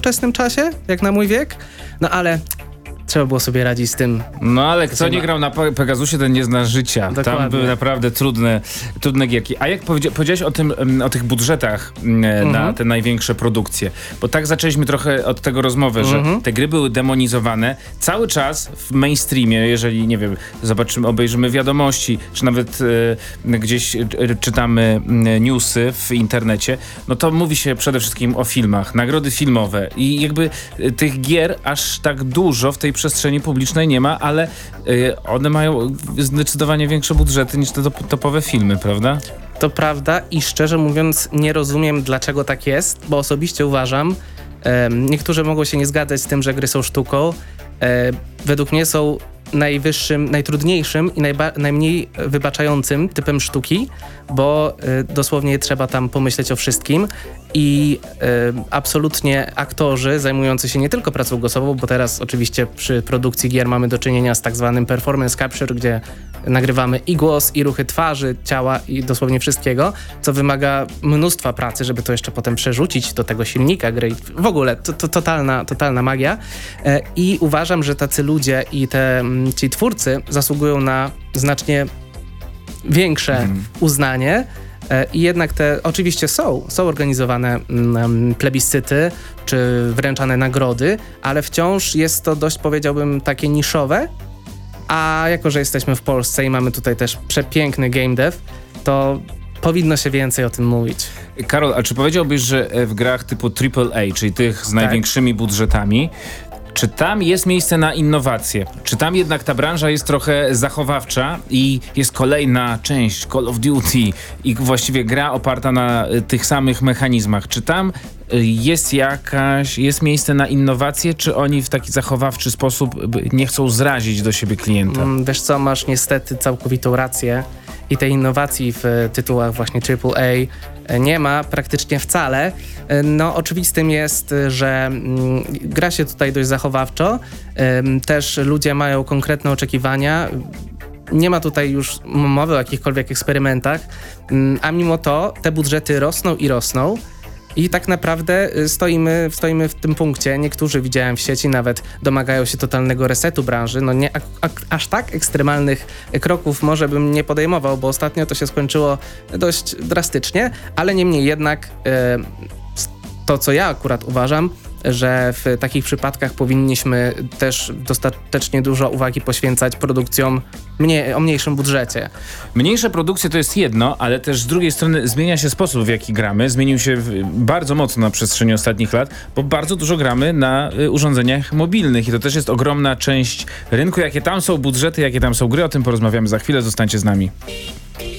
ówczesnym czasie, jak na mój wiek, no ale trzeba było sobie radzić z tym. No ale kto nie grał na Pegasusie, ten nie zna życia. Dokładnie. Tam były naprawdę trudne gierki. A jak powiedziałeś o tych budżetach na te największe produkcje, bo tak zaczęliśmy trochę od tego rozmowę, że te gry były demonizowane cały czas w mainstreamie, jeżeli, nie wiem, obejrzymy wiadomości, czy nawet gdzieś czytamy newsy w internecie, no to mówi się przede wszystkim o filmach, nagrody filmowe i jakby tych gier aż tak dużo w tej przestrzeni publicznej nie ma, ale one mają zdecydowanie większe budżety niż te topowe filmy, prawda? To prawda i szczerze mówiąc nie rozumiem, dlaczego tak jest, bo osobiście uważam, niektórzy mogą się nie zgadzać z tym, że gry są sztuką. Według mnie są najtrudniejszym i najmniej wybaczającym typem sztuki, bo dosłownie trzeba tam pomyśleć o wszystkim i absolutnie aktorzy zajmujący się nie tylko pracą głosową, bo teraz oczywiście przy produkcji gier mamy do czynienia z tak zwanym performance capture, gdzie nagrywamy i głos, i ruchy twarzy, ciała i dosłownie wszystkiego, co wymaga mnóstwa pracy, żeby to jeszcze potem przerzucić do tego silnika gry. W ogóle to totalna magia i uważam, że tacy ludzie i ci twórcy zasługują na znacznie większe uznanie i jednak oczywiście są organizowane plebiscyty czy wręczane nagrody, ale wciąż jest to dość, powiedziałbym, takie niszowe, a jako, że jesteśmy w Polsce i mamy tutaj też przepiękny game dev, to powinno się więcej o tym mówić. Karol, a czy powiedziałbyś, że w grach typu AAA, czyli tych z największymi budżetami, czy tam jest miejsce na innowacje? Czy tam jednak ta branża jest trochę zachowawcza i jest kolejna część Call of Duty i właściwie gra oparta na tych samych mechanizmach? Czy tam jest miejsce na innowacje, czy oni w taki zachowawczy sposób nie chcą zrazić do siebie klienta? Wiesz co, masz niestety całkowitą rację i tej innowacji w tytułach właśnie AAA nie ma praktycznie wcale. No oczywistym jest, że gra się tutaj dość zachowawczo. Też ludzie mają konkretne oczekiwania. Nie ma tutaj już mowy o jakichkolwiek eksperymentach, a mimo to te budżety rosną i rosną. I tak naprawdę stoimy w tym punkcie. Niektórzy widziałem w sieci nawet domagają się totalnego resetu branży. No nie aż tak ekstremalnych kroków może bym nie podejmował, bo ostatnio to się skończyło dość drastycznie, ale niemniej jednak to, co ja akurat uważam, że w takich przypadkach powinniśmy też dostatecznie dużo uwagi poświęcać produkcjom o mniejszym budżecie. Mniejsze produkcje to jest jedno, ale też z drugiej strony zmienia się sposób, w jaki gramy. Zmienił się bardzo mocno na przestrzeni ostatnich lat, bo bardzo dużo gramy na urządzeniach mobilnych i to też jest ogromna część rynku. Jakie tam są budżety, jakie tam są gry, o tym porozmawiamy za chwilę. Zostańcie z nami.